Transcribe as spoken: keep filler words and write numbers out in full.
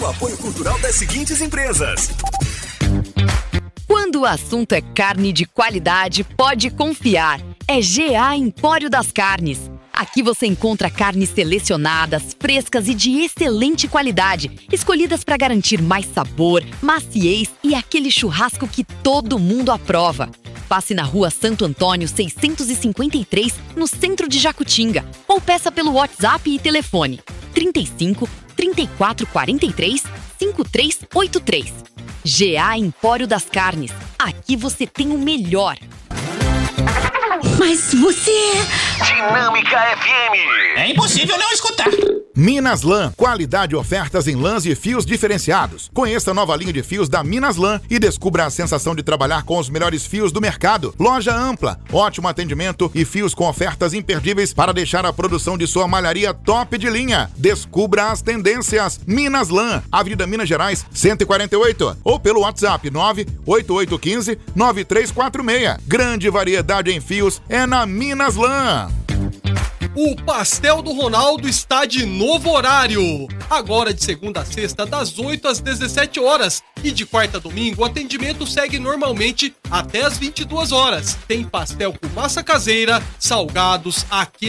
O apoio cultural das seguintes empresas. Quando o assunto é carne de qualidade, pode confiar. É G A Empório das Carnes. Aqui você encontra carnes selecionadas, frescas e de excelente qualidade, escolhidas para garantir mais sabor, maciez e aquele churrasco que todo mundo aprova. Passe na Rua Santo Antônio seiscentos e cinquenta e três, no centro de Jacutinga, ou peça pelo WhatsApp e telefone trinta e cinco, trinta e quatro quarenta e três, cinquenta e três oitenta e três. G A Empório das Carnes. Aqui você tem o melhor. Mas você... Dinâmica F M. É impossível não escutar. Minas Lã, qualidade e ofertas em lãs e fios diferenciados. Conheça a nova linha de fios da Minas Lã e descubra a sensação de trabalhar com os melhores fios do mercado. Loja ampla, ótimo atendimento e fios com ofertas imperdíveis para deixar a produção de sua malharia top de linha. Descubra as tendências. Minas Lã, Avenida Minas Gerais, cento e quarenta e oito, ou pelo WhatsApp nove oito oito um cinco, nove três quatro seis. Grande variedade em fios é na Minas Lã. O Pastel do Ronaldo está de novo horário. Agora de segunda a sexta, das oito às dezessete horas. E de quarta a domingo, o atendimento segue normalmente até às vinte e duas horas. Tem pastel com massa caseira, salgados, aqui.